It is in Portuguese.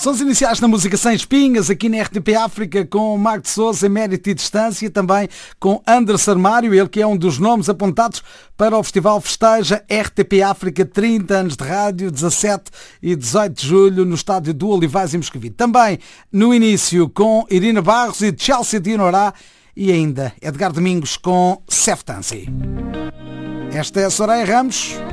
São os iniciais da música Sem Espinhas, aqui na RTP África, com Marco de Souza, Mérito e Distância, também com Anderson Armário, ele que é um dos nomes apontados para o Festival Festeja RTP África, 30 anos de rádio, 17 e 18 de julho, no estádio do Olivais, em Moscavide. Também no início com Irina Barros e Chelsea Dinorá, e ainda Edgar Domingos com Seftansi. Esta é a Soraya Ramos.